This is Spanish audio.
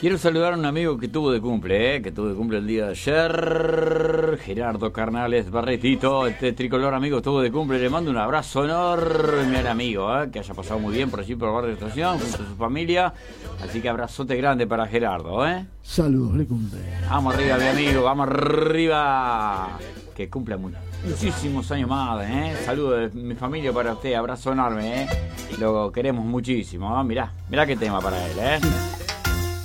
Quiero saludar a un amigo que tuvo de cumple, el día de ayer, Gerardo Carnales Barretito, este tricolor amigo estuvo de cumple, le mando un abrazo enorme al amigo, que haya pasado muy bien por allí por el barrio de Estación, junto a su familia, así que abrazote grande para Gerardo, Saludos, le cumple. Vamos arriba, mi amigo, vamos arriba, que cumpla muchísimos años más, Saludos de mi familia para usted, abrazo enorme, lo queremos muchísimo, mirá qué tema para él,